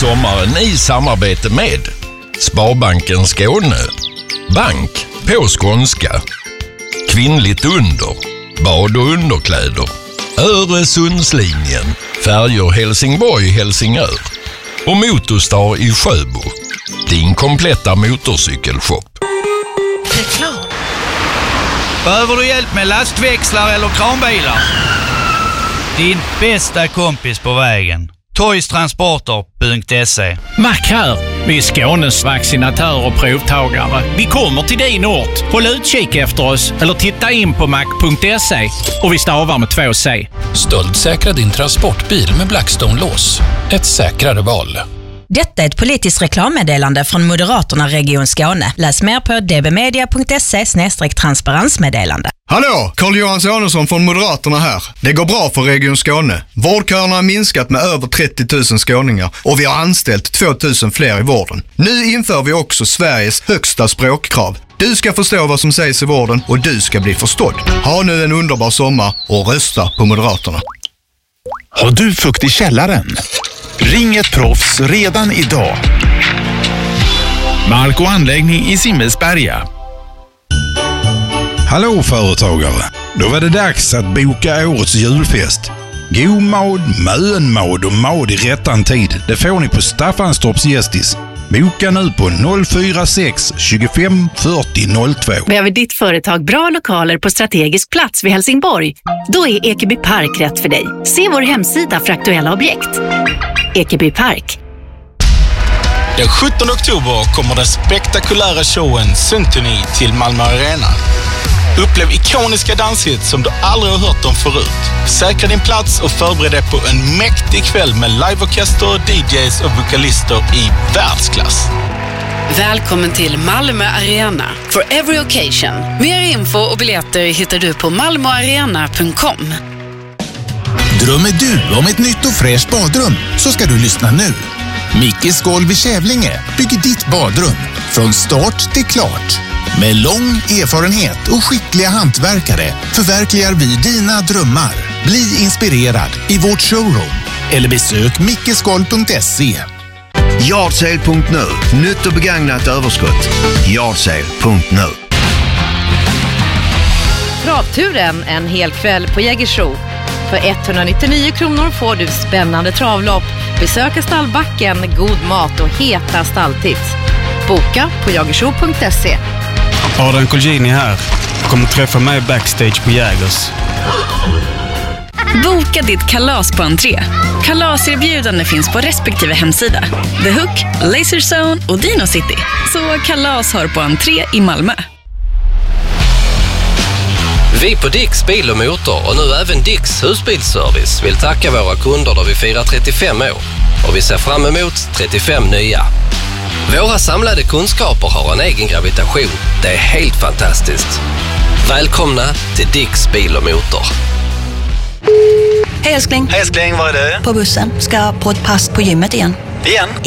sommaren i samarbete med Sparbanken Skåne, bank på skånska, kvinnligt under, bad- och underkläder, Öresundslinjen, färjor Helsingborg-Helsingör och Motorstar i Sjöbo, din kompletta motorcykelshop. Reklam. Behöver du hjälp med lastväxlar eller kranbilar? Din bästa kompis på vägen. Toystransporter.se. Mac här. Vi är Skånes vaccinatör och provtagare. Vi kommer till din ort. Håll utkik efter oss eller titta in på mac.se. Och vi stavar med 2 C. Stöldsäkra din transportbil med Blackstone-lås. Ett säkrare val. Detta är ett politiskt reklammeddelande från Moderaterna Region Skåne. Läs mer på dbmedia.se/transparensmeddelande. Hallå, Carl-Johan Sonesson från Moderaterna här. Det går bra för Region Skåne. Vårdköerna har minskat med över 30 000 skåningar och vi har anställt 2 000 fler i vården. Nu inför vi också Sveriges högsta språkkrav. Du ska förstå vad som sägs i vården och du ska bli förstådd. Ha nu en underbar sommar och rösta på Moderaterna. Har du fukt i källaren? Ring ett proffs redan idag. Mark och anläggning i Simmelsberga. Hallå företagare, då var det dags att boka årets julfest. God mad, mönmad och mad i rättan tid. Det får ni på Staffanstorps Gästis. Boka nu på 046 25 40 02. Behöver ditt företag bra lokaler på strategisk plats vid Helsingborg? Då är Ekeby Park rätt för dig. Se vår hemsida för aktuella objekt. Ekeby Park. Den 17 oktober kommer den spektakulära showen Symphony till Malmö Arena. Upplev ikoniska danshits som du aldrig har hört om förut. Säkra din plats och förbered dig på en mäktig kväll med liveorkester, DJs och vokalister i världsklass. Välkommen till Malmö Arena for every occasion. Mer info och biljetter hittar du på malmoarena.com. Drömmer du om ett nytt och fräscht badrum så ska du lyssna nu. Mickes Golv i Kävlinge bygger ditt badrum från start till klart. Med lång erfarenhet och skickliga hantverkare förverkligar vi dina drömmar. Bli inspirerad i vårt showroom eller besök mickesgolv.se. Yardsale.nu. Nytt och begagnat överskott. Yardsale.nu. Travturen en hel kväll på Jägersro. För 199 kronor får du spännande travlopp, besöka stallbacken, god mat och heta stalltips. Boka på jagersro.se. Adrian Colgjini här. Kommer träffa mig backstage på Jägers. Boka ditt kalas på entré. Kalaserbjudande finns på respektive hemsida. The Hook, Laserzone och Dino City. Så kalas har på entré i Malmö. Vi på Dicks Bil och Motor och nu även Dicks Husbilsservice vill tacka våra kunder då vi firar 35 år. Och vi ser fram emot 35 nya. Våra samlade kunskaper har en egen gravitation. Det är helt fantastiskt. Välkomna till Dicks Bil och Motor. Hej älskling. Hej älskling, var är du? På bussen. Ska på ett pass på gymmet igen. Igen?